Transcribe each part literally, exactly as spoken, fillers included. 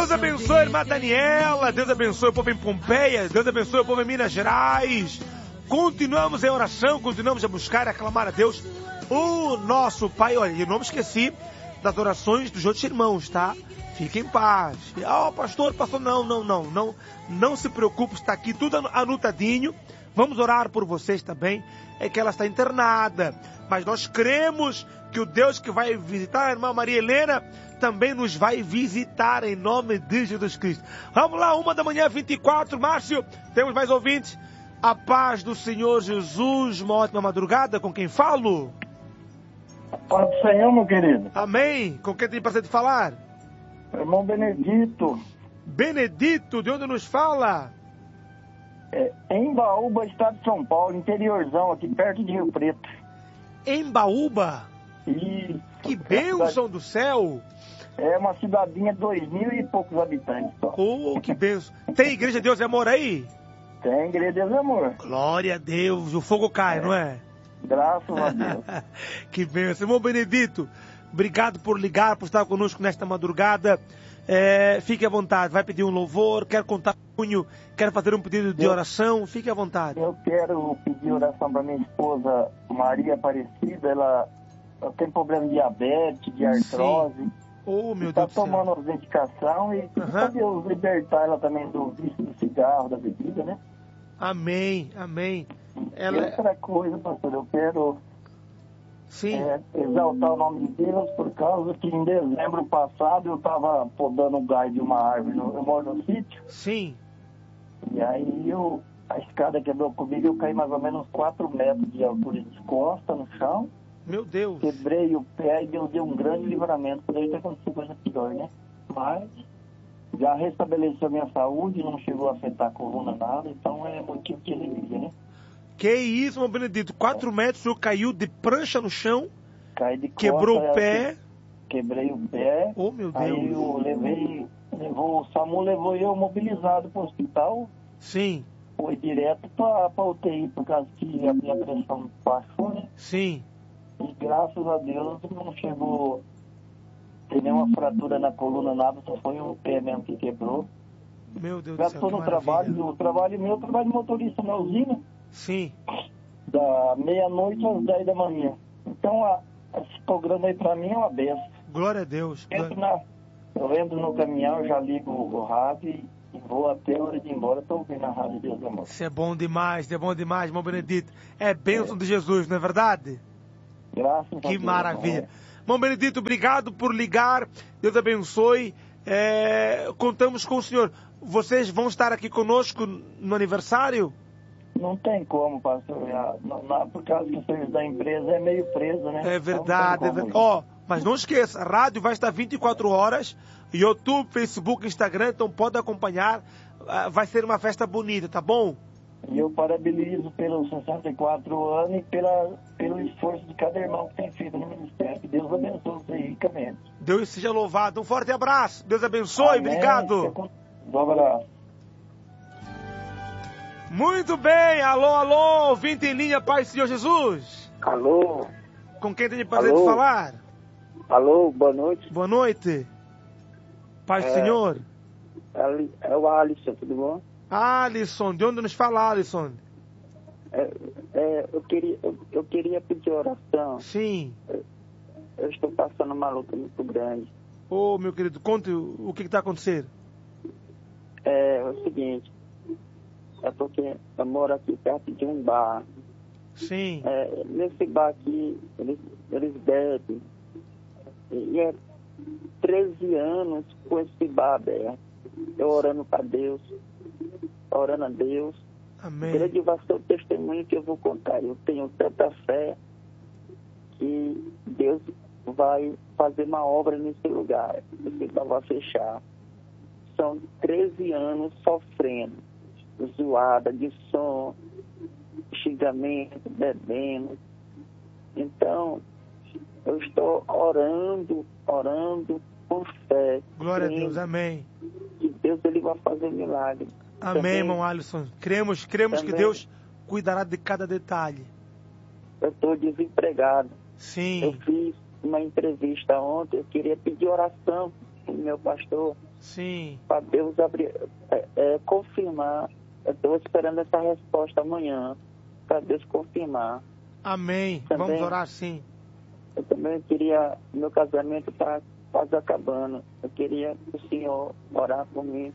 Deus abençoe a irmã Daniela, Deus abençoe o povo em Pompeia, Deus abençoe o povo em Minas Gerais. Continuamos em oração, continuamos a buscar e a clamar a Deus, o nosso Pai. Olha, eu não me esqueci das orações dos outros irmãos, tá? Fique em paz. Ah, oh, pastor, pastor, não, não, não, não, não se preocupe, está aqui tudo anotadinho. Vamos orar por vocês também. É que ela está internada, mas nós cremos que o Deus que vai visitar a irmã Maria Helena também nos vai visitar em nome de Jesus Cristo. Vamos lá, uma da manhã, vinte e quatro, Márcio, temos mais ouvintes. A paz do Senhor Jesus, uma ótima madrugada, com quem falo? A paz do Senhor, meu querido. Amém. Com quem tem prazer de falar? Irmão Benedito. Benedito, de onde nos fala? É, em Baúba, estado de São Paulo, interiorzão, aqui perto de Rio Preto. Em Baúba? E que bênção do céu! É uma cidadinha de dois mil e poucos habitantes só. Oh, que bênção! Tem Igreja Deus é Amor aí? Tem Igreja Deus é Amor. Glória a Deus, o fogo cai, é. não é? Graças a Deus. Que bênção. Irmão Benedito, obrigado por ligar, por estar conosco nesta madrugada. É, fique à vontade, vai pedir um louvor, quer contar punho, quer fazer um pedido de eu, oração, fique à vontade. Eu quero pedir oração para minha esposa Maria Aparecida, ela, ela tem problema de diabetes, de artrose. Sim. Oh, meu está Deus do céu. tomando as medicação e uhum. para Deus libertar ela também do vício do cigarro, da bebida, né? Amém, amém. Ela... E outra coisa, pastor, eu quero Sim. É, exaltar o nome de Deus, por causa que em dezembro passado eu estava podando o galho de uma árvore, no, eu moro no sítio. Sim. E aí eu, a escada quebrou comigo, eu caí mais ou menos quatro metros de altura de costa no chão. Meu Deus. Quebrei o pé e Deus deu um grande livramento, poderia ter acontecido coisa pior, né? Mas já restabeleceu minha saúde, não chegou a afetar a coluna nada, então é motivo de alegria, né? Que isso, meu Benedito? Quatro metros, o senhor caiu de prancha no chão? Cai de costa, quebrou o pé? Quebrei o pé. Oh, meu Deus. Aí eu levei, levou, o SAMU levou eu mobilizado para o hospital. Sim. Foi direto para a U T I, por causa que a minha pressão baixou, né? Sim. E graças a Deus não chegou a ter nenhuma fratura na coluna, nada, só foi um pé mesmo que quebrou. Meu Deus Já do céu, estou no trabalho, o trabalho meu, eu trabalho de motorista na usina. Sim. Da meia-noite às dez da manhã. Então, a, esse programa aí pra mim é uma benção. Glória a Deus. Eu entro, na, eu entro no caminhão, já ligo o rádio e vou até a hora de ir embora, tô ouvindo a rádio Deus Amor. Isso é bom demais, é bom demais, irmão Benedito. É bênção é. de Jesus, não é verdade? Graças a Deus. Que maravilha. Irmão Benedito, obrigado por ligar. Deus abençoe. É, contamos com o senhor. Vocês vão estar aqui conosco no aniversário? Não tem como, pastor. Não, não, por causa que o serviço da empresa é meio preso, né? É verdade. Ó, é oh, mas não esqueça, a rádio vai estar vinte e quatro horas, YouTube, Facebook, Instagram, então pode acompanhar. Vai ser uma festa bonita, tá bom? E eu parabenizo pelos sessenta e quatro anos e pela, pelo esforço de cada irmão que tem feito no ministério. Que Deus abençoe você ricamente. Deus seja louvado. Um forte abraço. Deus abençoe. Amém. Obrigado. Um abraço. Muito bem. Alô, alô. Ouvinte em linha, Pai do Senhor Jesus. Alô. Com quem tem o prazer alô. de falar? Alô, boa noite. Boa noite. Pai do é, Senhor. É, é o Alisson, tudo bom? Alisson, de onde nos fala, Alisson? É, é, eu, queria, eu, eu queria pedir oração. Sim. Eu, eu estou passando uma luta muito grande. Ô, oh, meu querido, conte o que está acontecendo. É, é o seguinte, é porque eu moro aqui perto de um bar. Sim. É, nesse bar aqui, eles, eles bebem. E é treze anos com esse bar aberto. Eu orando para Deus, orando a Deus. Amém. Grande vai ser o testemunho que eu vou contar. Eu tenho tanta fé que Deus vai fazer uma obra nesse lugar. Esse bar vai fechar. São treze anos sofrendo, zoada de som, xingamento, bebendo. Então, eu estou orando, orando com fé. Glória a Deus, amém. Que Deus ele vai fazer milagre. Amém, também, irmão Alisson. Cremos, cremos também, que Deus cuidará de cada detalhe. Eu estou desempregado. Sim. Eu fiz uma entrevista ontem, eu queria pedir oração pro meu pastor. Sim. Para Deus abrir, é, é, confirmar. Eu estou esperando essa resposta amanhã, para Deus confirmar. Amém. Também, Vamos orar sim. Eu também queria, meu casamento está quase acabando. Eu queria que o Senhor orar por mim.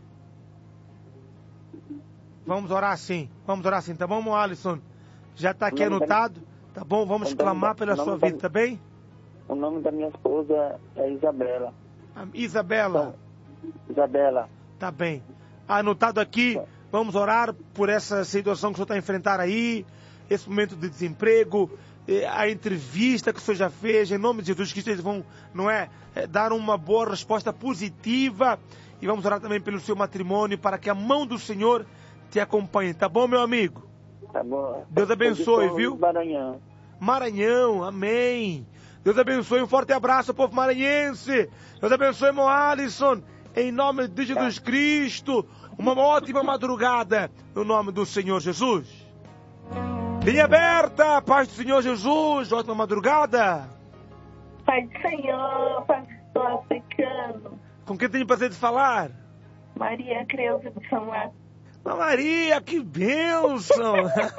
Vamos orar sim. Vamos orar sim, tá bom, meu Alisson? Já está aqui O nome da- anotado? Tá bom? Vamos o nome clamar da- pela o nome sua da- vida, tá bem? O nome da minha esposa é Isabela. A- Isabela, Isabela. tá bem. Anotado aqui, vamos orar por essa situação que o senhor está a enfrentar aí, esse momento de desemprego, eh, a entrevista que o senhor já fez, em nome de Jesus, que eles vão, não é, eh, dar uma boa resposta positiva. E vamos orar também pelo seu matrimônio, para que a mão do Senhor te acompanhe, tá bom, meu amigo? Tá bom? Deus abençoe, Eu sou viu? do Maranhão. Maranhão, amém. Deus abençoe, um forte abraço, povo maranhense. Deus abençoe, meu Alisson, em nome de Jesus Cristo. Uma ótima madrugada, no nome do Senhor Jesus. Linha aberta, paz do Senhor Jesus, ótima madrugada. Pai do Senhor, pastor africano, Com quem tenho o prazer de falar? Maria Creuza de São Marcos. Ô, Maria, que bênção.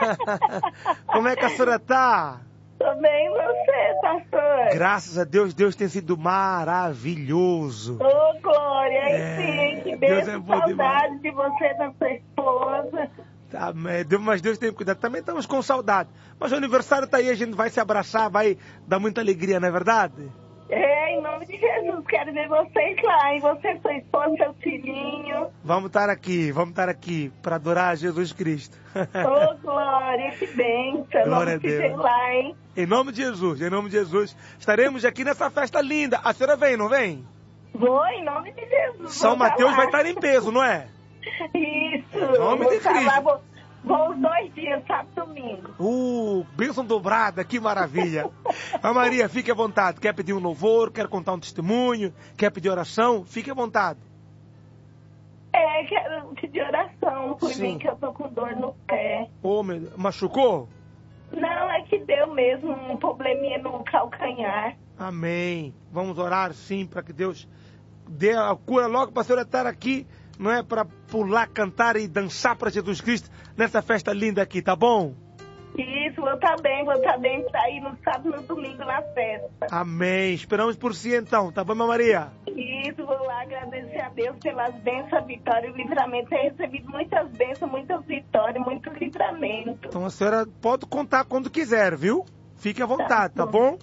Como é que a senhora tá? Tô bem, você, pastor? Graças a Deus, Deus tem sido maravilhoso. Ô, Glória, aí É, sim, que Deus beijo, é bom saudade de você e da sua esposa. Tá, mas Deus tem cuidado. Também estamos com saudade. Mas o aniversário tá aí, a gente vai se abraçar, vai dar muita alegria, não é verdade? É, em nome de Jesus, quero ver vocês lá, hein? Você, sua esposa, seu filhinho. Vamos estar aqui, vamos estar aqui para adorar Jesus Cristo. Ô, Glória, que bênção. Glória a Vamos se ver Deus. lá, hein? Em nome de Jesus, em nome de Jesus. Estaremos aqui nessa festa linda. A senhora vem, não vem? Vou, em nome de Jesus. São vou Mateus lá. vai estar em peso, não é? Isso. Em nome vou de falar, Cristo. Vou, vou os dois dias, sábado e domingo. Uh, bênção dobrada, que maravilha. A Maria, fique à vontade. Quer pedir um louvor, quer contar um testemunho, quer pedir oração? Fique à vontade. É, quero pedir oração por Sim. mim, que eu tô com dor no pé. Ô, meu, machucou? Não, é que deu mesmo um probleminha no calcanhar. Amém. Vamos orar sim para que Deus dê a cura logo para a senhora estar aqui, não é para pular, cantar e dançar para Jesus Cristo nessa festa linda aqui, tá bom? Isso, vou estar bem, vou estar bem pra ir no sábado e no domingo na festa. Amém. Esperamos por si então, tá bom, minha Maria? Isso, vou lá agradecer a Deus pelas bênçãos, vitória e livramento. Tenho recebido muitas bênçãos, muitas vitórias, muito livramento. Então a senhora pode contar quando quiser, viu? Fique à vontade, tá bom?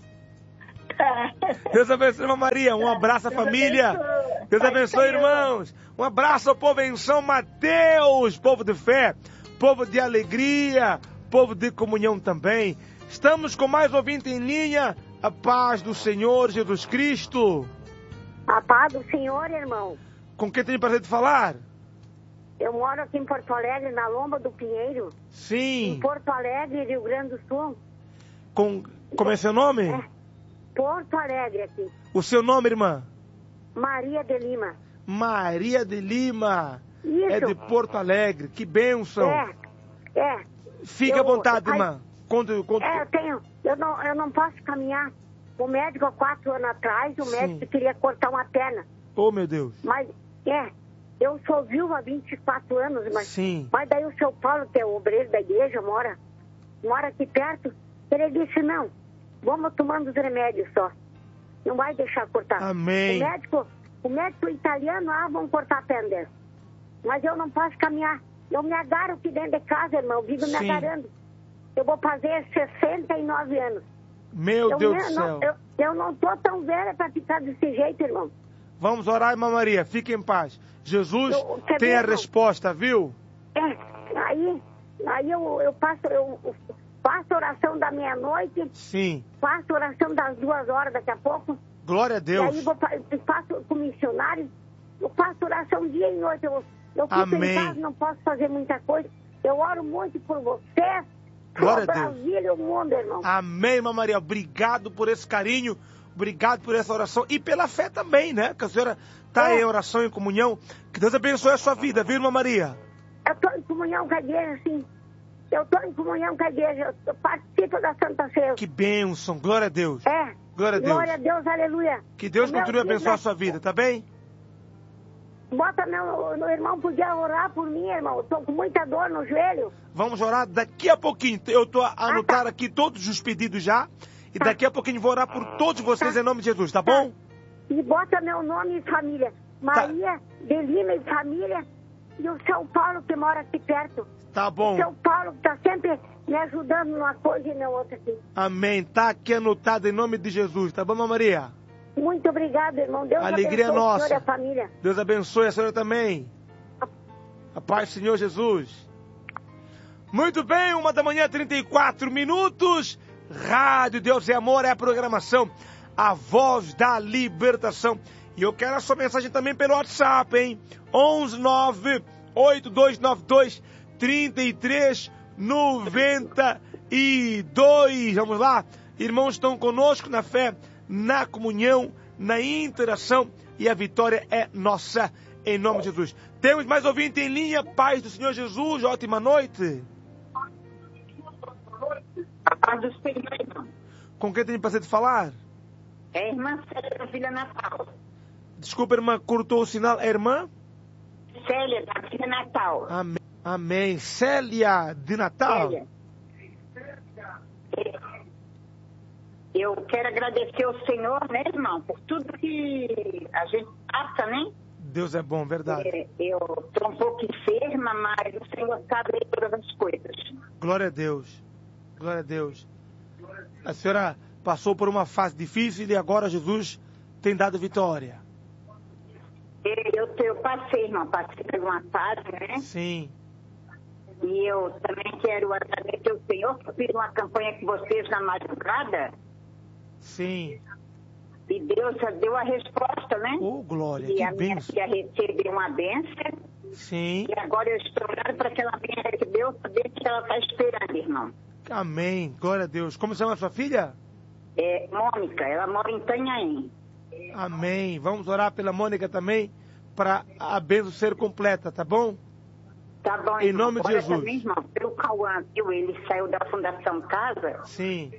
Tá. Deus abençoe, irmã Maria. Um abraço à Deus família. abençoe. Deus Pai abençoe, Senhor. irmãos. Um abraço ao povo em São Mateus, povo de fé, povo de alegria, povo de comunhão também. Estamos com mais ouvinte em linha. A paz do Senhor Jesus Cristo. A paz do Senhor, irmão. Com quem tem o prazer de falar? Eu moro aqui em Porto Alegre, na Lomba do Pinheiro. Sim. Em Porto Alegre, Rio Grande do Sul. Com, como é seu nome? É. Porto Alegre aqui. O seu nome, irmã? Maria de Lima. Maria de Lima. Isso. É de Porto Alegre. Que bênção. É, é. Fique Eu- à vontade, Ai, irmã. Conte, conte. É, eu tenho... Eu não, eu não posso caminhar. O médico, há quatro anos atrás, o Sim. médico queria cortar uma perna. Oh, meu Deus. Mas, é... Eu sou viúva há vinte e quatro anos, mas... Sim. Mas daí o seu Paulo, que é o obreiro da igreja, mora, mora aqui perto, ele disse, não, vamos tomando os remédios só. Não vai deixar cortar. Amém. O médico, o médico italiano, ah, vão cortar a perna dela. Mas eu não posso caminhar. Eu me agarro aqui dentro de casa, irmão, vivo me Sim. agarrando. Eu vou fazer sessenta e nove anos. Meu eu, Deus me- do céu. não, eu, eu não tô tão velha para ficar desse jeito, irmão. Vamos orar, irmã Maria. Fique em paz. Jesus Eu- quer tem ver, a irmão? resposta, viu? É, aí, aí eu, eu passo, eu faço oração da meia-noite, Sim. faço oração das duas horas daqui a pouco. Glória a E Deus. aí vou, fa- eu faço com missionários, eu faço oração dia e noite. Eu, eu fico Amém. em casa, não posso fazer muita coisa. Eu oro muito por você, Glória por a Deus. Brasília e o mundo, irmão. Amém, irmã Maria. Obrigado por esse carinho. Obrigado por essa oração. E pela fé também, né? Que a senhora está É. em oração, em comunhão. Que Deus abençoe a sua vida, viu, irmã Maria? Eu estou em comunhão com a igreja, sim. Eu estou em comunhão com a igreja, eu participo da Santa Ceia. Que bênção. Glória a Deus. É. Glória a Deus. Glória a Deus, aleluia. Que Deus O meu continue a filho abençoar a na- sua vida, tá bem? bota meu, meu irmão, podia orar por mim, irmão. Eu tô com muita dor no joelho. Vamos orar daqui a pouquinho. Eu tô a anotar tá. aqui todos os pedidos já. E Tá. daqui a pouquinho vou orar por todos vocês em nome de Jesus, tá bom? E bota meu nome e família. Maria, de Lima e família. E o São Paulo, que mora aqui perto. Tá bom. São Paulo, que tá sempre me ajudando numa coisa e na outra aqui. Amém. Tá aqui anotado em nome de Jesus, tá bom, Mamãe Maria? Muito obrigado, irmão. Deus Alegria abençoe nossa. o senhor e a família. Deus abençoe a senhora também. A paz do Senhor Jesus. Muito bem, uma da manhã, trinta e quatro minutos. Rádio Deus é Amor é a programação, a voz da libertação. E eu quero a sua mensagem também pelo WhatsApp, hein? onze nove oito dois nove dois três três nove dois. Vamos lá? Irmãos estão conosco na fé, na comunhão, na interação, e a vitória é nossa, em nome de Jesus. Temos mais ouvinte em linha. Paz do Senhor Jesus, ótima noite. A paz do Senhor, irmão. Com quem tem o prazer de falar? É a irmã Célia da Vila Natal. Desculpa, irmã, cortou o sinal. É a irmã? Célia da Vila Natal. Amém. Amém. Célia de Natal. Célia. Eu quero agradecer ao Senhor, né, irmão, por tudo que a gente passa, né? Deus é bom, verdade. É, eu estou um pouco enferma, mas o Senhor sabe de todas as coisas. Glória a Deus. Glória a Deus. A senhora passou por uma fase difícil e agora Jesus tem dado vitória. Eu, eu passei, irmão, passei por uma fase, né? Sim. E eu também quero agradecer ao Senhor, que eu fiz uma campanha com vocês na madrugada. Sim. E Deus já deu a resposta, né? Oh, glória, e que a minha bênção. filha recebeu uma bênção. Sim. E agora eu estou orando para que ela venha receber o poder que ela está esperando, irmão. Amém. Glória a Deus. Como se chama a sua filha? É Mônica, ela mora em Itanhaém. Amém. Vamos orar pela Mônica também, para a bênção ser completa, tá bom? Tá bom, Em irmão. nome de Olha Jesus. também, irmão, pelo Cauã, viu? Ele saiu da Fundação Casa. Sim.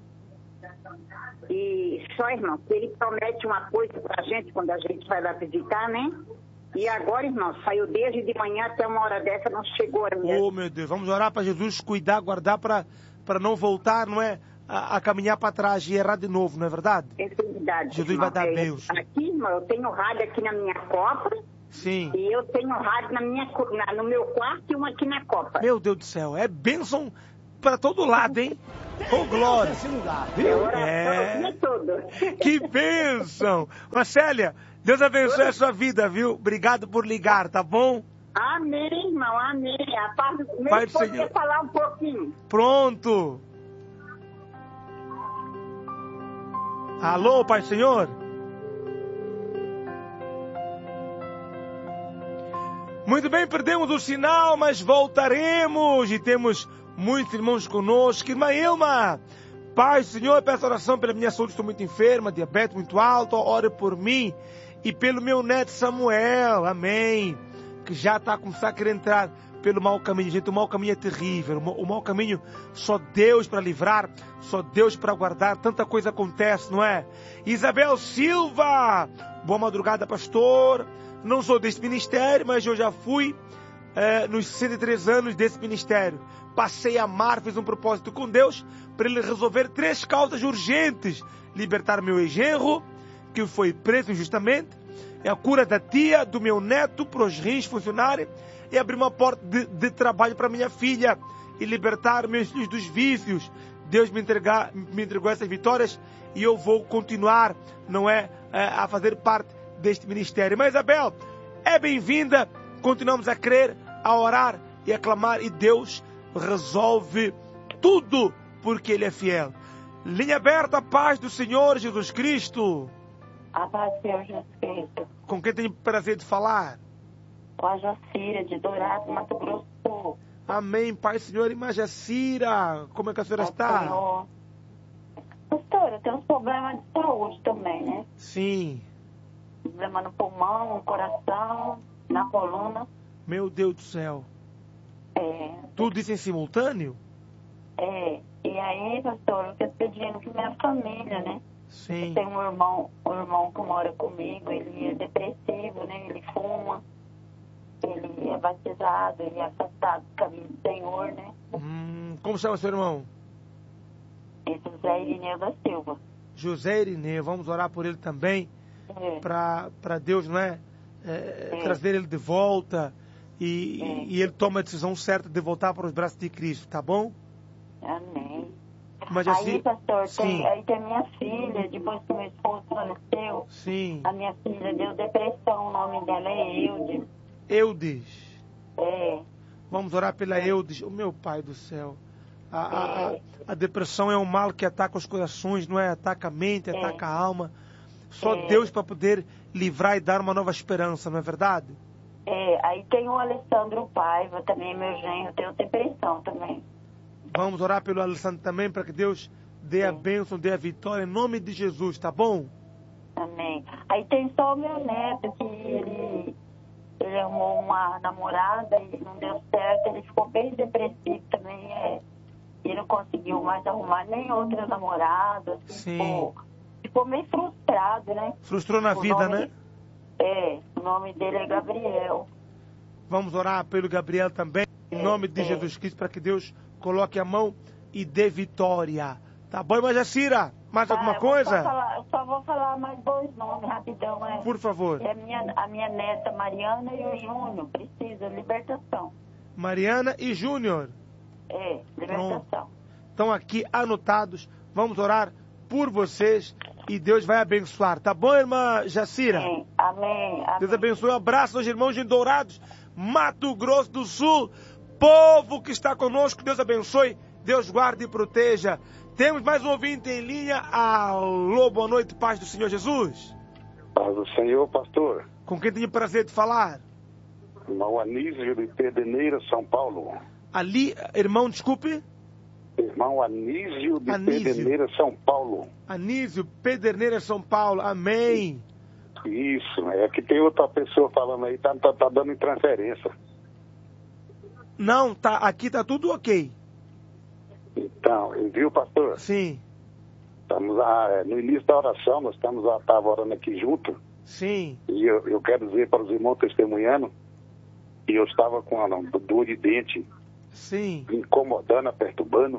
E só, irmão, que ele promete uma coisa pra gente quando a gente vai lá visitar, né? E agora, irmão, saiu desde de manhã até uma hora dessa, não chegou ainda. Oh, meu Deus. Vamos orar para Jesus cuidar, guardar para para não voltar, não é? A, a caminhar para trás e errar de novo, não é verdade? É verdade, Jesus irmão. vai dar É, bênção. Aqui, irmão, eu tenho rádio aqui na minha copa. Sim. E eu tenho rádio na minha, co- na, no meu quarto e uma aqui na copa. Meu Deus do céu. É bênção para todo lado, hein? Oh, glória. É oração É. o dia todo. Que bênção. Marcélia, Deus abençoe a sua vida, viu? Obrigado por ligar, tá bom? Amém, irmão, amém. A paz do meu Pai do esposo Senhor. quer falar um pouquinho. Pronto. Alô, Pai do Senhor? Muito bem, perdemos o sinal, mas voltaremos e temos muitos irmãos conosco. Irmã Ilma, Pai do Senhor, peço oração pela minha saúde, estou muito enferma, diabetes muito alto, ore por mim e pelo meu neto Samuel, amém, que já está a começar a querer entrar pelo mau caminho. Gente, o mau caminho é terrível, o mau, o mau caminho só Deus para livrar, só Deus para guardar, tanta coisa acontece, não é? Isabel Silva, boa madrugada, pastor. Não sou desse ministério, mas eu já fui é, nos sessenta e três anos desse ministério. Passei a amar, fiz um propósito com Deus para Ele resolver três causas urgentes. Libertar meu ex-genro, que foi preso injustamente, a cura da tia, do meu neto, para os rins funcionarem, e abrir uma porta de, de trabalho para minha filha, e libertar meus filhos dos vícios. Deus me, entregar, me entregou essas vitórias, e eu vou continuar, não é, é a fazer parte deste ministério. Mas Isabel, é bem-vinda, continuamos a crer, a orar e a clamar, e Deus resolve tudo, porque Ele é fiel. Linha aberta, a paz do Senhor Jesus Cristo. A paz do Senhor Jesus Cristo. Com quem tem prazer de falar? Com a Jacira, de Dourado, Mato Grosso do Sul. Amém, Pai, Senhor. Irmã Jacira, como é que a senhora está? Senhor. Pastor, eu tenho uns problemas de saúde também, né? Sim. Problema no pulmão, no coração, na coluna. Meu Deus do céu. É, Tudo isso em simultâneo? é. E aí, pastor, eu estou pedindo que minha família, né? Sim. Tem um irmão, um irmão que mora comigo, ele é depressivo, né? Ele fuma. batizado e afastado do caminho do Senhor, né? Hum, como chama seu irmão? Esse José Irineu da Silva. José Irineu, vamos orar por ele também, É. para Deus, não é? É, É. trazer ele de volta e, É. e ele toma a decisão certa de voltar para os braços de Cristo, tá bom? Amém. Mas Aí, assim, pastor, sim. tem, aí tem minha filha, depois que meu esposo faleceu, Sim, a minha filha deu depressão, o nome dela é Eudes. Eudes. É, Vamos orar pela Eudes. O meu pai do céu. A, a, a, É. a depressão é um mal que ataca os corações, não é? Ataca a mente, É. ataca a alma. Só É. Deus para poder livrar e dar uma nova esperança, não é verdade? é, aí tem o Alessandro Paiva também, meu genro, tem depressão também. Vamos orar pelo Alessandro também para que Deus dê a Sim. bênção, dê a vitória em nome de Jesus, tá bom? Amém. Aí tem só o meu neto, que ele, ele arrumou uma namorada e não deu certo, ele ficou bem depressivo também, é. E não conseguiu mais arrumar nem outra namorada, assim, Sim. ficou, ficou meio frustrado, né? Frustrou na O vida, nome- né? É, o nome dele é Gabriel. Vamos orar pelo Gabriel também, em É, nome de é. Jesus Cristo, para que Deus coloque a mão e dê vitória. Tá bom, irmã Jacira? Mais alguma Ah, eu vou coisa? Só falar, eu só vou falar mais dois nomes rapidão, é. Por favor. É a minha, a minha neta Mariana e o Júnior, precisa, libertação. Mariana e Júnior. É, libertação. Estão aqui anotados. Vamos orar por vocês e Deus vai abençoar. Tá bom, irmã Jacira? Amém, amém, amém. Deus abençoe. Um abraço aos irmãos de Dourados, Mato Grosso do Sul. Povo que está conosco, Deus abençoe. Deus guarde e proteja. Temos mais um ouvinte em linha. Alô, boa noite, paz do Senhor Jesus. Paz do Senhor, pastor. Com quem tenho o prazer de falar? Irmão Anísio de Pedreneira, São Paulo. Ali, irmão, desculpe. Irmão Anísio de Anísio. Pedreneira, São Paulo. Anísio, Pederneira, São Paulo. Amém. Isso, é que tem outra pessoa falando aí, tá, tá, tá dando transferência. Não, tá, aqui tá tudo ok. Então, viu, pastor? Sim, Estamos ah, no início da oração, nós estamos ah, tava orando aqui junto, sim. e eu, eu quero dizer para os irmãos testemunhando que eu estava com a dor de dente Sim. me incomodando, perturbando,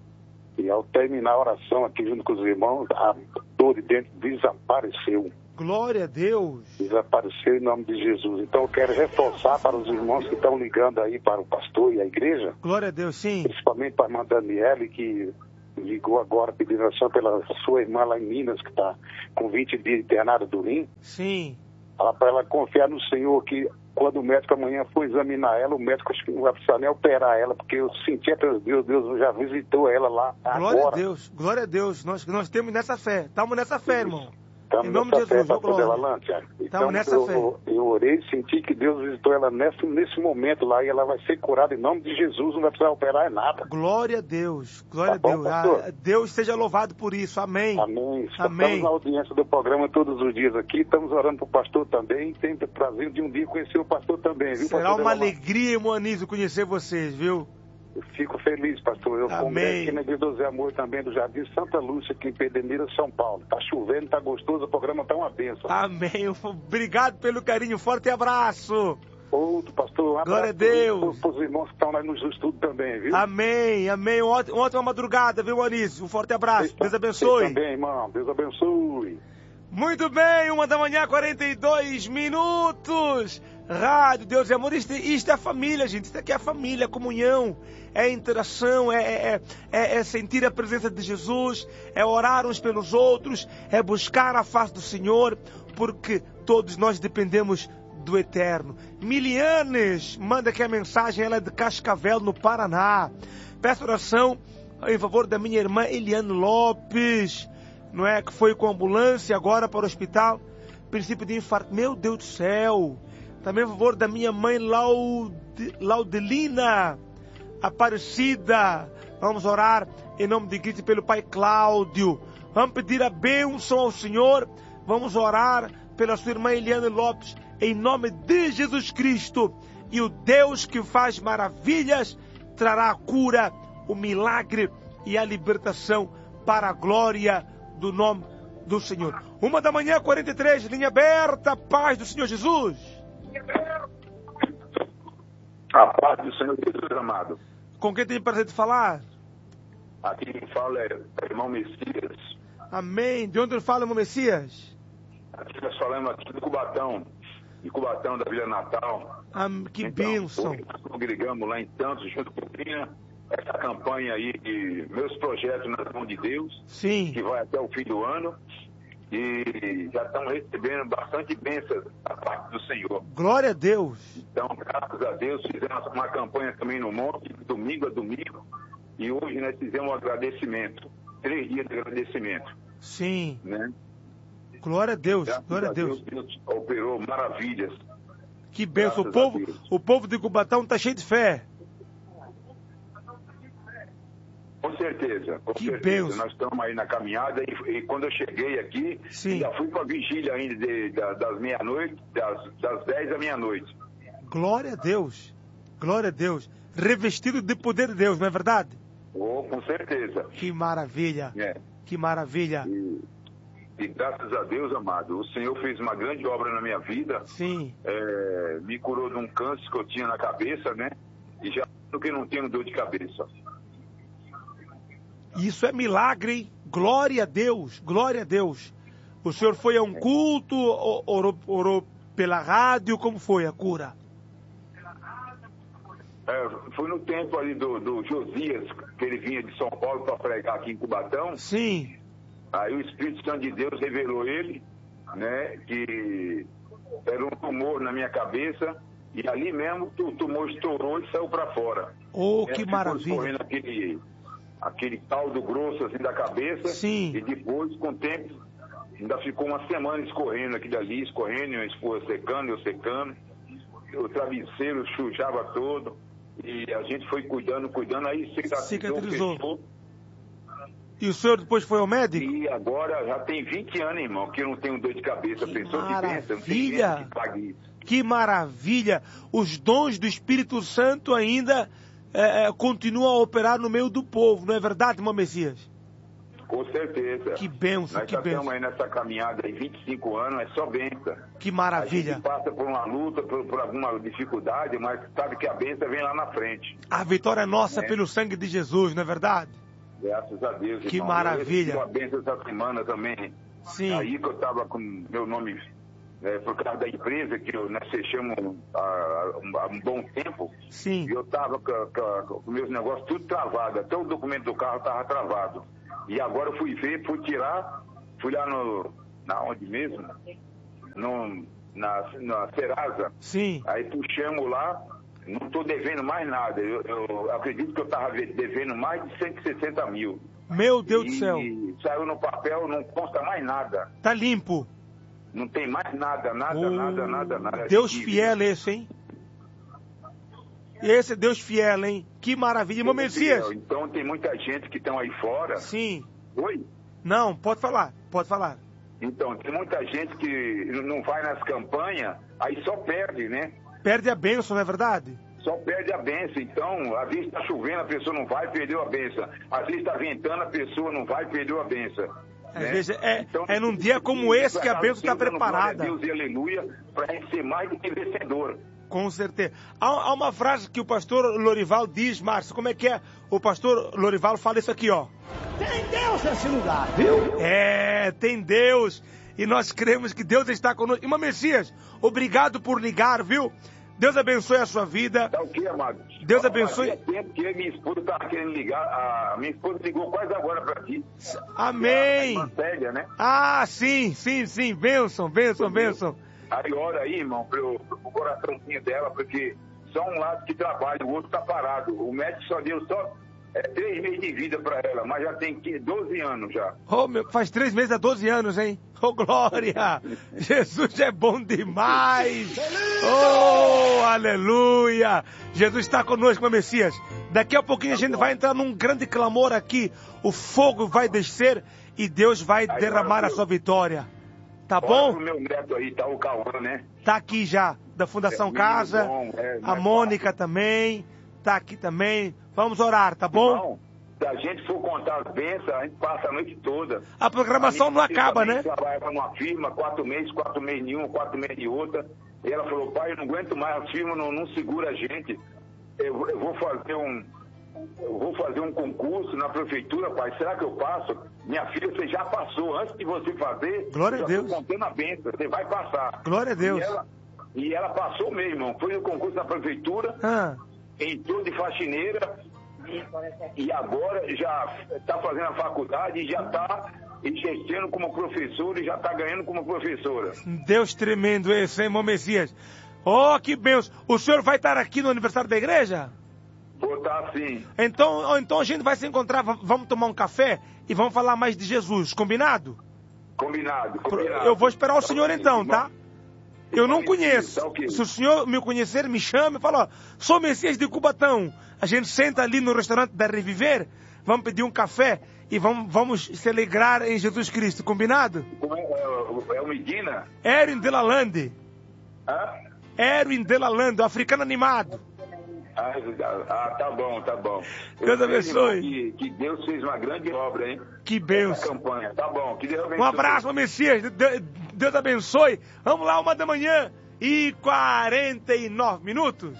e ao terminar a oração aqui junto com os irmãos, a dor de dente desapareceu. Glória a Deus. Desapareceu em nome de Jesus. Então eu quero reforçar para os irmãos que estão ligando aí para o pastor e a igreja, Glória a Deus, sim. principalmente para a irmã Daniele, que ligou agora pedindo oração pela sua irmã lá em Minas, que está com vinte dias internada do rim. Sim. Ela, para ela confiar no Senhor que quando o médico amanhã for examinar ela, o médico acho que não vai precisar nem operar ela, porque eu senti até Deus, Deus já visitou ela lá Glória agora. a Deus. Glória a Deus. Nós, nós temos nessa fé. Estamos nessa fé, irmão. Estamos Em nome nessa de Jesus, fé, ô pastor glória. Delalã, Tiago. Então, Estamos nessa eu, fé. eu, eu orei e senti que Deus visitou ela nesse, nesse momento lá e ela vai ser curada em nome de Jesus, não vai precisar operar nada. Glória a Deus. Glória Tá a bom, Deus. pastor? Ah, Deus seja louvado por isso. Amém. Amém. Amém. Estamos na audiência do programa todos os dias aqui, estamos orando para o pastor também, tem o prazer de um dia conhecer o pastor também, viu, Será pastor uma Delalã? alegria, irmão Anísio, conhecer vocês, viu? Eu fico feliz, pastor. Eu Amém. congrego aqui na Igreja do Zé Amor também, do Jardim Santa Lúcia, aqui em Pedreneira, São Paulo. Tá chovendo, tá gostoso, o programa tá uma bênção. Amém. Obrigado pelo carinho. Forte abraço. Outro, pastor, um abraço Glória a Deus. para os irmãos que estão lá nos estudos também, viu? Amém. Amém. Uma ótima, uma ótima madrugada, viu, Anísio? Um forte abraço. Vocês Deus tam- abençoe. vocês também, irmão. Deus abençoe. Muito bem, uma da manhã, quarenta e dois minutos. Rádio Deus e Amor, isto, isto é família, gente. Isto aqui é família, é comunhão, é interação, é, é, é, é sentir a presença de Jesus, é orar uns pelos outros, é buscar a face do Senhor, porque todos nós dependemos do Eterno. Milianes, manda aqui a mensagem, ela é de Cascavel, no Paraná. Peço oração em favor da minha irmã Eliane Lopes, não é, que foi com ambulância agora para o hospital, princípio de infarto. Meu Deus do céu. Também a favor da minha mãe Laude, Laudelina Aparecida. Vamos orar em nome de Cristo pelo pai Cláudio. Vamos pedir a bênção ao Senhor. Vamos orar pela sua irmã Eliane Lopes em nome de Jesus Cristo. E o Deus que faz maravilhas trará a cura, o milagre e a libertação para a glória do nome do Senhor. Uma da manhã, quarenta e três, linha aberta, paz do Senhor Jesus. A paz do Senhor Jesus amado. Com quem tem prazer de falar? Aqui quem fala é o irmão Messias. Amém. De onde ele fala, irmão Messias? Aqui nós falamos aqui do Cubatão, de Cubatão da Vila Natal. Ah, que então, bênção. Hoje nós congregamos lá em Tantos, junto com o Pinha, essa campanha aí de meus projetos nas mãos de Deus. Sim. Que vai até o fim do ano. E já estamos recebendo bastante bênçãos da parte do Senhor. Glória a Deus. Então, graças a Deus, fizemos uma campanha também no monte, domingo a domingo. E hoje nós fizemos um agradecimento. Três dias de agradecimento. Sim. Né? Glória a Deus. Graças Glória a Deus. Deus. Deus operou maravilhas. Que bênção. O povo, o povo de Cubatão está cheio de fé. Com certeza, com que certeza. Deus. Nós estamos aí na caminhada e, e quando eu cheguei aqui, Sim. já fui para a vigília ainda de, da, das meia-noite, das, das dez à meia-noite. Glória a Deus. Glória a Deus. Revestido de poder de Deus, não é verdade? Oh, com certeza. Que maravilha. É. Que maravilha. E, e graças a Deus, amado, o Senhor fez uma grande obra na minha vida. Sim. É, me curou de um câncer que eu tinha na cabeça, né? E já que não tenho dor de cabeça. Isso é milagre, hein? Glória a Deus, glória a Deus. O senhor foi a um culto, orou, orou pela rádio, como foi a cura? É, foi no tempo ali do, do Josias, que ele vinha de São Paulo para pregar aqui em Cubatão. Sim. Aí o Espírito Santo de Deus revelou ele, né, que era um tumor na minha cabeça, e ali mesmo o tumor estourou e saiu para fora. Oh, é, que maravilha. Aquele, aquele caldo grosso assim da cabeça. Sim. E depois, com o tempo, ainda ficou uma semana escorrendo aqui dali, escorrendo, a esposa secando, eu secando. O travesseiro sujava todo. E a gente foi cuidando, cuidando, aí cicatrizou, fechou. E o senhor depois foi ao médico? E agora já tem vinte anos, irmão, que eu não tenho dor de cabeça. Que Pensou maravilha. que pensa, não tem gente que pague isso. Que maravilha! Os dons do Espírito Santo ainda é, continuam a operar no meio do povo, não é verdade, irmão Messias? Com certeza. Que benção, Nós que já benção. estamos aí nessa caminhada aí, vinte e cinco anos, é só benção. Que maravilha. A gente passa por uma luta, por, por alguma dificuldade, mas sabe que a benção vem lá na frente. A vitória é nossa, é. pelo sangue de Jesus, não é verdade? Graças a Deus, que irmão. maravilha. Eu recebi uma benção essa semana também. Sim. Aí que eu estava com meu nome, é, por causa da empresa, que eu, nós fechamos há, há um bom tempo. Sim. E eu estava com, com, com meus negócios tudo travado, até o documento do carro estava travado. E agora eu fui ver, fui tirar, fui lá no, na onde mesmo? No, na, na Serasa. Sim. Aí puxamos lá, não estou devendo mais nada. Eu, eu acredito que eu estava devendo mais de cento e sessenta mil. Meu Deus e do céu. Saiu no papel, não consta mais nada. Tá limpo. Não tem mais nada, nada, oh, nada, nada, nada. Deus fiel esse, hein? Esse é Deus fiel, hein? Que maravilha. Irmão Messias. Então tem muita gente que estão aí fora. Sim. Oi? Não, pode falar, pode falar. Então, tem muita gente que não vai nas campanhas, aí só perde, né? Perde a bênção, não é verdade? Só perde a bênção. Então, às vezes está chovendo, a pessoa não vai, perdeu a bênção. Às vezes está ventando, a pessoa não vai, perdeu a bênção. Às né? vezes é, então, é num dia como esse que a bênção está preparada. Deus e aleluia, para a gente ser mais do que vencedor. Com certeza. Há, há uma frase que o pastor Lorival diz, Márcio, como é que é? O pastor Lorival fala isso aqui, ó. Tem Deus nesse lugar, viu? É, tem Deus. E nós cremos que Deus está conosco. Irmão Messias, obrigado por ligar, viu? Deus abençoe a sua vida. Tá o quê, amado? Deus abençoe. Fazia tempo que minha esposa estava querendo ligar. A minha esposa ligou quase agora para ti. Amém. Manteiga, né? Ah, sim, sim, sim. Bênção, bênção, bênção. Aí ora aí, irmão, pro, pro coraçãozinho dela, porque só um lado que trabalha, o outro tá parado. O médico só deu só é, três meses de vida para ela, mas já tem doze anos já. Oh, meu, faz três meses a doze anos, hein? Oh, glória! Jesus é bom demais! Oh, aleluia! Jesus está conosco, meu Messias. Daqui a pouquinho a gente vai entrar num grande clamor aqui. O fogo vai descer e Deus vai derramar a sua vitória. Tá bom? O meu neto aí, tá o Cauã, né? Tá aqui já, da Fundação é, Casa. Bom, é, a Mônica fácil. Também. Tá aqui também. Vamos orar, tá bom? Não, se a gente for contar as bênçãos, a gente passa a noite toda. A programação a não acaba, né? Trabalha numa firma, quatro meses, quatro meses de uma, quatro meses de outra. E ela falou, pai, eu não aguento mais, as firmas não, não segura a gente. eu, eu vou fazer um eu vou fazer um concurso na prefeitura, pai. Será que eu passo? Minha filha, você já passou. Antes de você fazer, glória a Deus, contando a bênção, você vai passar. Glória a Deus. E ela, e ela passou mesmo, irmão. Foi no concurso na prefeitura, ah. entrou de faxineira e, e agora já está fazendo a faculdade e já está exercendo como professora e já está ganhando como professora. Deus tremendo esse, hein, irmão Messias? Oh, que benção. O senhor vai estar aqui no aniversário da igreja? Vou estar sim. Então, então a gente vai se encontrar, vamos tomar um café e vamos falar mais de Jesus, combinado? Combinado, combinado. Eu vou esperar o senhor então, tá? Eu não conheço. Se o senhor me conhecer, me chame e fala, ó, sou Messias de Cubatão. A gente senta ali no restaurante da Reviver, vamos pedir um café e vamos, vamos se alegrar em Jesus Cristo, combinado? Como é, é, é o Medina? Erwin Delalande. Hã? Erwin Delalande, o africano animado. Ah, ah, tá bom, tá bom. Deus abençoe. Que, que Deus fez uma grande obra, hein? Que benção. Campanha. Tá bom, que Deus abençoe. Um abraço, Messias. Deus abençoe. Vamos lá, uma da manhã e quarenta e nove minutos.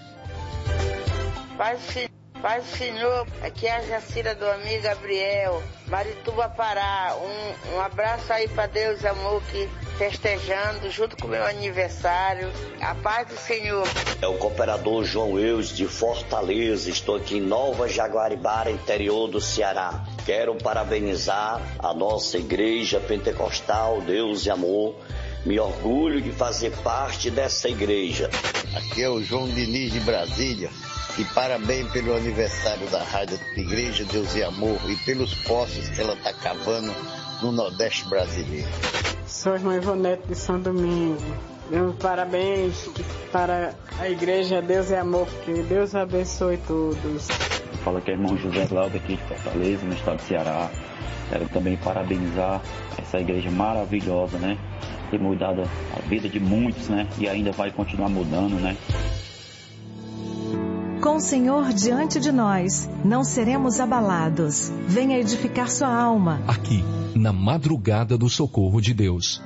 Paz, Paz do Senhor, aqui é a Jacira do amigo Gabriel, Marituba, Pará. Um, um abraço aí para Deus e amor, que festejando junto com o meu aniversário. A paz do Senhor. É o cooperador João Eus de Fortaleza. Estou aqui em Nova Jaguaribara, interior do Ceará. Quero parabenizar a nossa igreja pentecostal Deus e Amor. Me orgulho de fazer parte dessa igreja. Aqui é o João Diniz de Brasília. E parabéns pelo aniversário da Rádio Igreja Deus e Amor e pelos poços que ela está cavando no Nordeste brasileiro. Sou a irmã Ivonete de São Domingo. Meus parabéns para a Igreja Deus e Amor, que Deus abençoe todos. Fala que é o irmão José Glauber aqui de Fortaleza, no estado do Ceará. Quero também parabenizar essa igreja maravilhosa, né? Tem mudado a vida de muitos, né? E ainda vai continuar mudando, né? Com o Senhor diante de nós, não seremos abalados. Venha edificar sua alma. Aqui, na madrugada do socorro de Deus.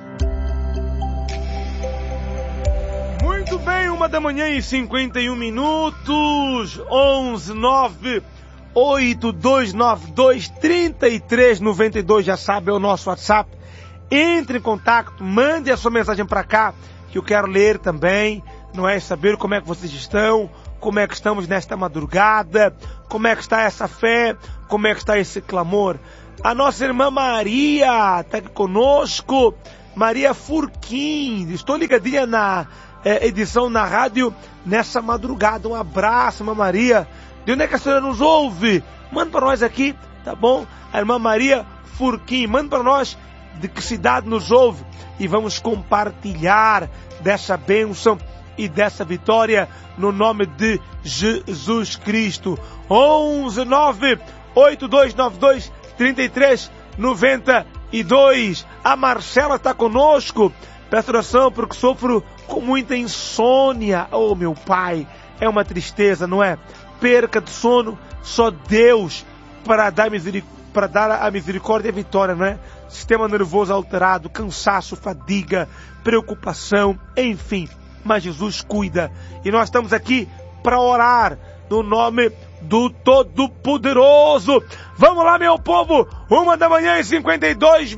Muito bem, uma da manhã e cinquenta e um minutos. onze nove oito dois nove dois três três nove dois, já sabe, é o nosso WhatsApp. Entre em contato, mande a sua mensagem para cá, que eu quero ler também. Não é saber como é que vocês estão, como é que estamos nesta madrugada, como é que está essa fé, como é que está esse clamor. A nossa irmã Maria está aqui conosco, Maria Furquim, estou ligadinha na é, edição na rádio nessa madrugada. Um abraço, irmã Maria. De onde é que a senhora nos ouve? Manda para nós aqui, tá bom? A irmã Maria Furquim, manda para nós de que cidade nos ouve e vamos compartilhar dessa bênção e dessa vitória no nome de Jesus Cristo. onze nove oito dois nove dois três três nove dois. A Marcela está conosco. Peço oração porque sofro com muita insônia. Oh, meu pai, é uma tristeza, não é? Perca de sono, só Deus para dar, miseric... para dar a misericórdia e a vitória, não é? Sistema nervoso alterado, cansaço, fadiga, preocupação, enfim. Mas Jesus cuida. E nós estamos aqui para orar no nome do Todo-Poderoso. Vamos lá, meu povo. Uma da manhã e cinquenta e dois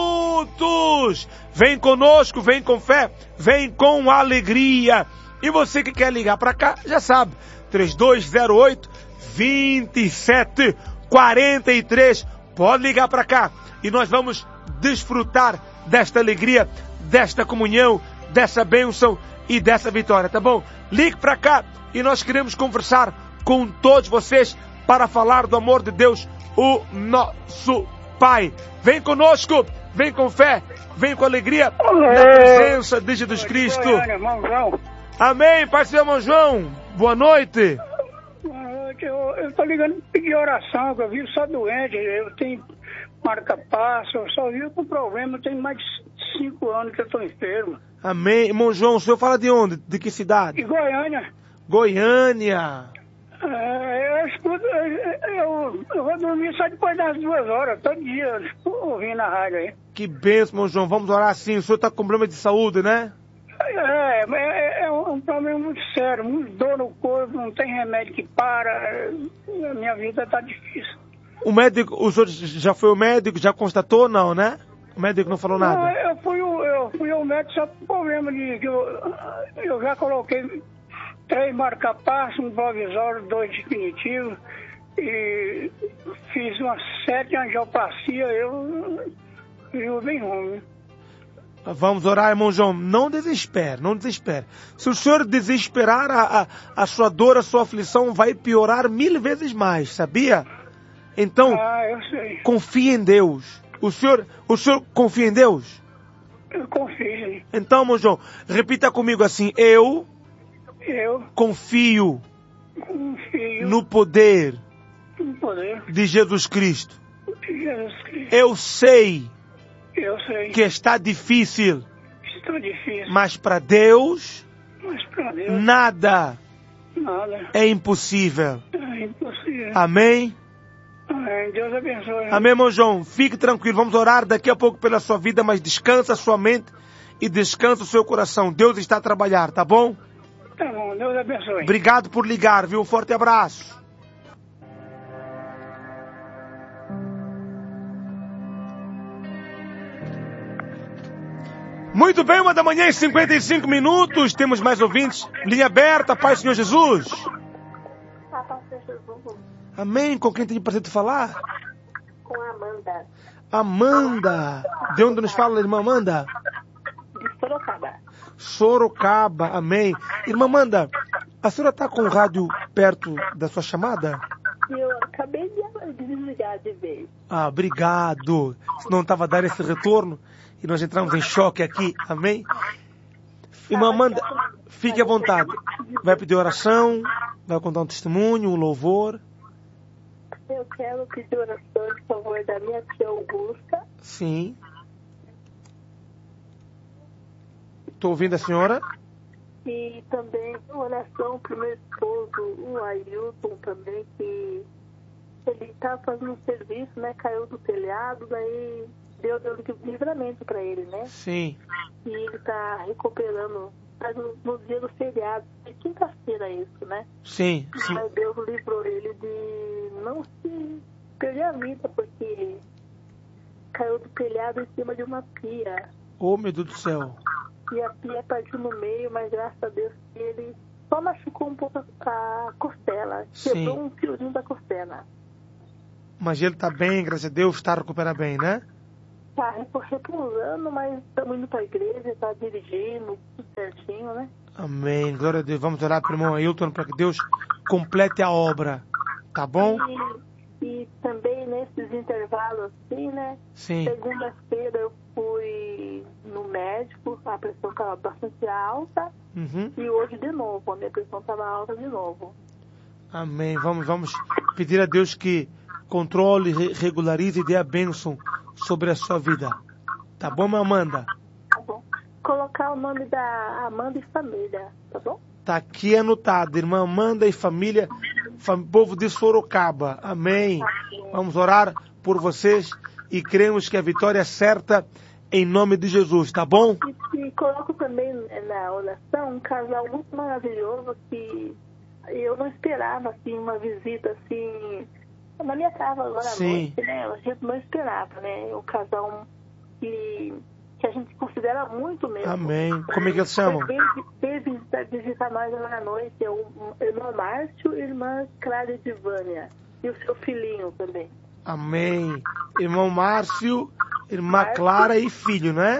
minutos. Vem conosco, vem com fé, vem com alegria. E você que quer ligar para cá, já sabe. três dois zero oito, dois sete quatro três. Pode ligar para cá. E nós vamos desfrutar desta alegria, desta comunhão, dessa bênção e dessa vitória, tá bom? Ligue para cá e nós queremos conversar com todos vocês para falar do amor de Deus, o nosso Pai. Vem conosco, vem com fé, vem com alegria na presença de Jesus Cristo. Amém, Pai Senhor, irmão João. Boa noite. Eu estou ligando para pedir oração, que eu vivo só doente, eu tenho marca-passo, eu só vivo com problema, tem mais de cinco anos que eu estou enfermo. Amém. Irmão João, o senhor fala de onde? De que cidade? De Goiânia. Goiânia. É, eu, escuto, eu, eu vou dormir só depois das duas horas, todo dia, ouvindo a rádio aí. Que bênção, irmão João. Vamos orar assim. O senhor está com problema de saúde, né? É, é, é um um problema muito sério, muito dor no corpo, não tem remédio que para. A minha vida está difícil. O médico, o senhor já foi o médico, já constatou, não, né? O médico não falou nada? Não, eu fui, eu fui ao médico só por problema de que eu, eu já coloquei três marca-passo, um provisório, dois definitivos, e fiz umas sete angioplastias, eu vivo bem ruim. Vamos orar, irmão João. Não desespere, não desespere. Se o senhor desesperar, a, a, a sua dor, a sua aflição vai piorar mil vezes mais, sabia? Então, ah, eu sei. Confie em Deus. O senhor, o senhor confia em Deus? Eu confio. Então, irmão João, repita comigo assim. Eu, eu confio, confio no poder, no poder de Jesus Cristo. De Jesus Cristo. Eu sei, eu sei que está difícil. Está difícil. Mas para Deus, mas para Deus nada, nada é impossível. É impossível. Amém? Amém. Deus abençoe. Amém, irmão João. Fique tranquilo. Vamos orar daqui a pouco pela sua vida, mas descansa a sua mente e descansa o seu coração. Deus está a trabalhar, tá bom? Tá bom. Deus abençoe. Obrigado por ligar, viu? Um forte abraço. Muito bem, uma da manhã e cinquenta e cinco minutos. Temos mais ouvintes. Linha aberta, Pai Senhor Jesus. Amém. Com quem tem o prazer de falar? Com a Amanda. Amanda. De onde nos fala, irmã Amanda? De Sorocaba. Sorocaba. Amém. Irmã Amanda, a senhora está com o rádio perto da sua chamada? Eu acabei de desligar de vez. Ah, obrigado. Senão estava a dar esse retorno e nós entramos em choque aqui. Amém? Irmã Amanda, fique à vontade. Vai pedir oração, vai contar um testemunho, um louvor. Eu quero pedir oração em favor da minha tia Augusta. Sim. Estou ouvindo a senhora. E também oração para o meu esposo, o Ailton também, que ele está fazendo um serviço, né? Caiu do telhado, daí deu, deu livramento para ele, né? Sim. E ele está recuperando, tá no, no dia do feriado, é quinta-feira isso, né? Sim, sim. Mas Deus livrou ele de não se perder a vida, porque caiu do telhado em cima de uma pia. Oh, meu Deus do céu. E a pia partiu no meio, mas graças a Deus ele só machucou um pouco a costela. Quebrou Sim. um fiozinho da costela. Mas ele está bem, graças a Deus, está a recuperar bem, né? Tá repousando, mas estamos indo para a igreja, está dirigindo, tudo certinho, né? Amém. Glória a Deus. Vamos orar para o irmão Ailton para que Deus complete a obra. Tá bom? E, e também nesses intervalos assim, né? Sim. Segunda-feira eu fui no médico, a pressão estava bastante alta. Uhum. E hoje de novo, a minha pressão estava alta de novo. Amém. Vamos, vamos pedir a Deus que controle, regularize e dê a bênção sobre a sua vida. Tá bom, minha Amanda? Tá bom. Colocar o nome da Amanda e família, tá bom? Tá aqui anotado, irmã Amanda e família, fam... povo de Sorocaba. Amém. Vamos orar por vocês e cremos que a vitória é certa em nome de Jesus, tá bom? E, e coloco também na oração um casal muito maravilhoso que eu não esperava, assim, uma visita, assim, na minha casa agora à noite, né? A gente não esperava, né? Um casal que, que a gente considera muito mesmo. Amém. Como é que eles chamam? Veio visitar, visitar nós agora à noite, é o irmão Márcio e irmã Clara Edivânia. E o seu filhinho também. Amém. Irmão Márcio, irmã Márcio, Clara e filho, né?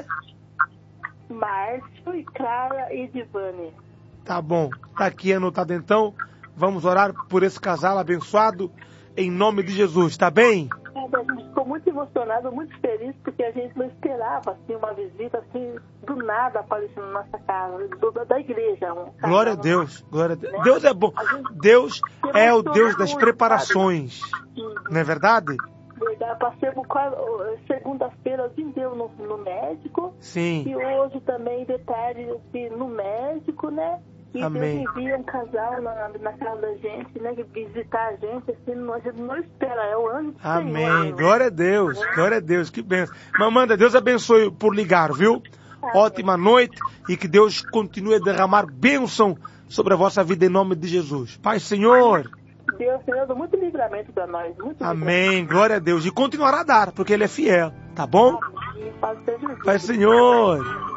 Márcio e Clara Edivânia. Tá bom. Tá aqui anotado então. Vamos orar por esse casal abençoado em nome de Jesus, tá bem? A gente ficou muito emocionado, muito feliz, porque a gente não esperava assim, uma visita assim, do nada aparecendo na nossa casa, do, da igreja. Um Glória a Deus, glória a Deus. Né? Deus é bom. Deus é o Deus das preparações. Não é verdade? Verdade. Passamos segunda-feira, vim deu no, no médico. Sim. E hoje também, de tarde, assim, no médico, né? E Amém. Deus envia um casal na, na casa da gente, né? Visitar a gente, assim, a gente não espera, é o anjo do Amém. Senhor, né? Glória a Deus, glória a Deus, que bênção. Mamanda, Deus abençoe por ligar, viu? ótima noite e que Deus continue a derramar bênção sobre a vossa vida em nome de Jesus. Pai, Senhor. Deus, Senhor, dá muito livramento para nós. Muito Amém, glória a Deus. E continuará a dar, porque Ele é fiel, tá bom? Amém. Pai, Senhor. Pai, Senhor.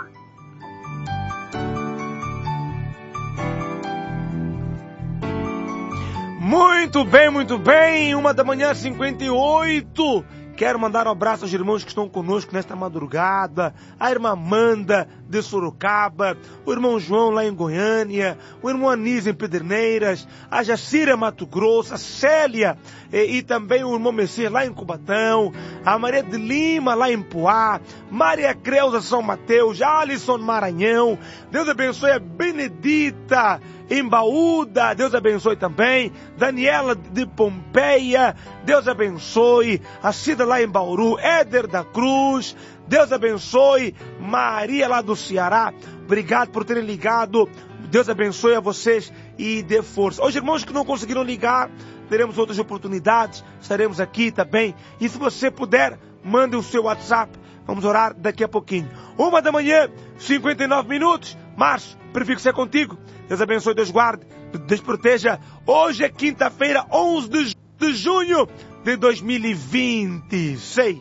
Muito bem, muito bem. Uma da manhã, cinquenta e oito. Quero mandar um abraço aos irmãos que estão conosco nesta madrugada. A irmã Amanda de Sorocaba, o irmão João lá em Goiânia, o irmão Anísio em Pederneiras, a Jacira Mato Grosso, a Célia e, e também o irmão Messias lá em Cubatão, a Maria de Lima lá em Poá, Maria Creuza São Mateus, Alisson Maranhão. Deus abençoe a Benedita em Baúda, Deus abençoe também, Daniela de Pompeia, Deus abençoe, a Cida lá em Bauru, Éder da Cruz, Deus abençoe, Maria lá do Ceará, obrigado por terem ligado, Deus abençoe a vocês e dê força. Os irmãos que não conseguiram ligar, teremos outras oportunidades, estaremos aqui também, e se você puder, mande o seu WhatsApp, vamos orar daqui a pouquinho. Uma da manhã, cinquenta e nove minutos, Márcio, prefiro ser contigo. Deus abençoe, Deus guarde, Deus proteja. Hoje é quinta-feira, onze de junho de dois mil e vinte e seis.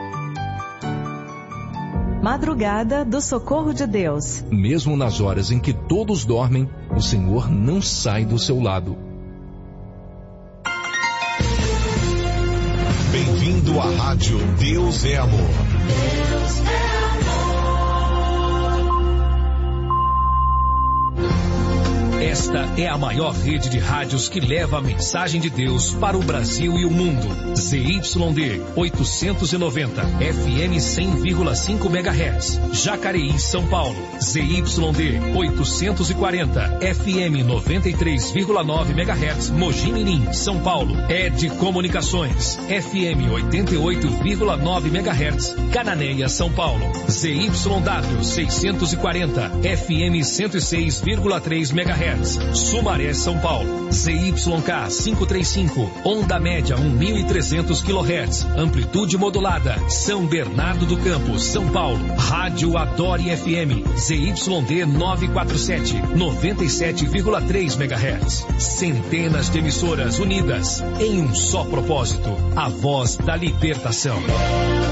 Madrugada do Socorro de Deus. Mesmo nas horas em que todos dormem, o Senhor não sai do seu lado. Bem-vindo à rádio Deus é Amor. Deus é amor. Esta é a maior rede de rádios que leva a mensagem de Deus para o Brasil e o mundo. Z Y D oitocentos e noventa, F M cem vírgula cinco megahertz, Jacareí, São Paulo. Z Y D oitocentos e quarenta, F M noventa e três vírgula nove megahertz, Mogi Mirim, São Paulo. Ed Comunicações, F M oitenta e oito vírgula nove megahertz, Cananéia, São Paulo. Z Y W seiscentos e quarenta, F M cento e seis vírgula três megahertz, Sumaré, São Paulo. Z Y K quinhentos e trinta e cinco, onda média mil e trezentos quilohertz, amplitude modulada, São Bernardo do Campo, São Paulo. Rádio Adore F M, Z Y D novecentos e quarenta e sete, noventa e sete vírgula três megahertz. Centenas de emissoras unidas em um só propósito, a voz da libertação.